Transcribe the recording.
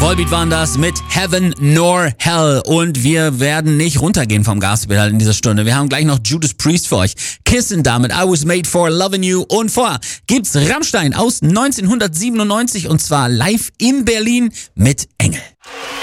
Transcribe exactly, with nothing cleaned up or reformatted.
Volbeat waren das mit Heaven nor Hell. Und wir werden nicht runtergehen vom Gaspedal in dieser Stunde. Wir haben gleich noch Judas Priest für euch. Kissen damit, I Was Made For Loving You. Und vorher gibt's Rammstein aus neunzehnhundertsiebenundneunzig und zwar live in Berlin mit Engel.